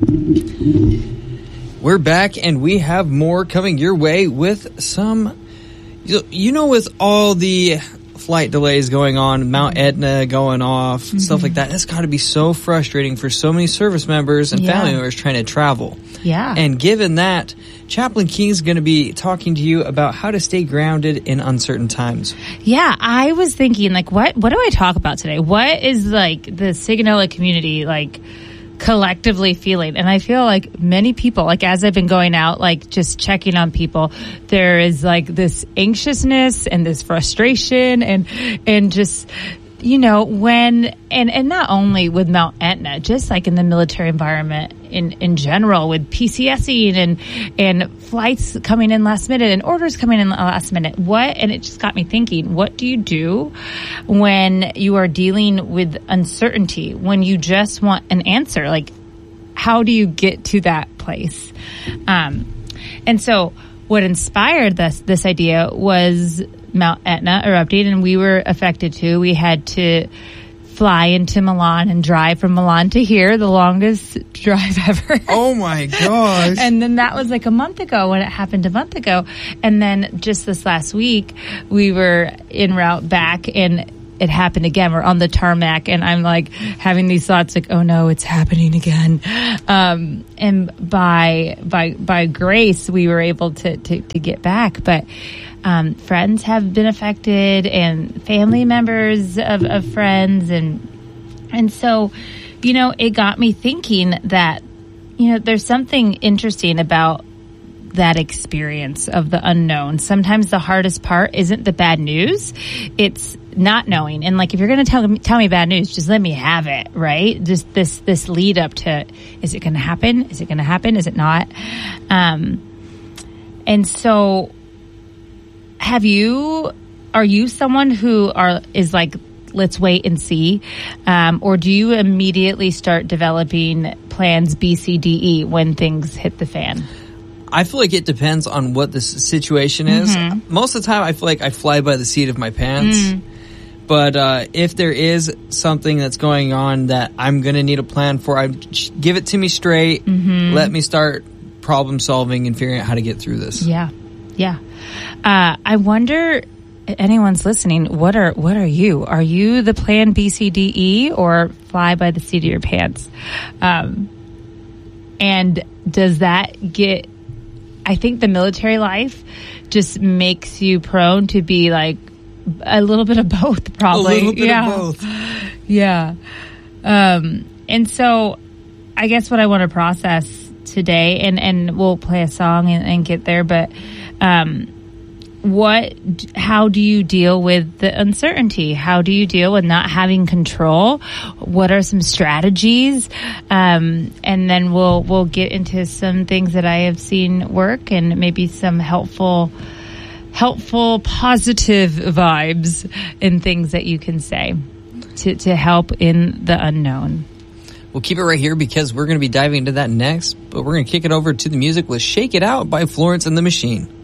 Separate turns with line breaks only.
We're back, and we have more coming your way with some, with all the flight delays going on, Mount Etna going off, stuff like that. It's got to be so frustrating for so many service members and family members trying to travel.
Yeah.
And given that, Chaplain King's going to be talking to you about how to stay grounded in uncertain times.
Yeah, I was thinking, what do I talk about today? What is, the Sigonella community, collectively feeling? And I feel like many people, as I've been going out, just checking on people, there is this anxiousness and this frustration and just, when, and not only with Mount Etna, just in the military environment in general, with PCSing and flights coming in last minute and orders coming in last minute. And it just got me thinking, what do you do when you are dealing with uncertainty, when you just want an answer? How do you get to that place? And so what inspired this idea was Mount Etna erupting, and we were affected too. We had to fly into Milan and drive from Milan to here, the longest drive ever.
Oh my gosh.
And then that was a month ago when it happened a month ago. And then just this last week, we were en route back and it happened again. We're on the tarmac and I'm having these thoughts oh no, it's happening again. And by grace, we were able to get back. But friends have been affected and family members of friends. And so, it got me thinking that, there's something interesting about that experience of the unknown. Sometimes the hardest part isn't the bad news. It's not knowing. And if you're going to tell me bad news, just let me have it, right? Just this lead up to, is it going to happen? Is it going to happen? Is it not? And so are you someone who is let's wait and see? Or do you immediately start developing plans B, C, D, E when things hit the fan?
I feel like it depends on what the situation is. Most of the time, I feel like I fly by the seat of my pants. But if there is something that's going on that I'm going to need a plan for, I give it to me straight. Let me start problem solving and figuring out how to get through this.
Yeah. I wonder, anyone's listening, what are you? Are you the plan B, C, D, E, or fly by the seat of your pants? And does that get... I think the military life just makes you prone to be a little bit of both, probably.
A little bit of both.
Yeah. And so I guess what I want to process today, and we'll play a song and get there, but how do you deal with the uncertainty? How do you deal with not having control? What are some strategies? And then we'll get into some things that I have seen work and maybe some helpful positive vibes and things that you can say to help in the unknown.
We'll keep it right here because we're going to be diving into that next, but we're going to kick it over to the music with Shake It Out by Florence and the Machine.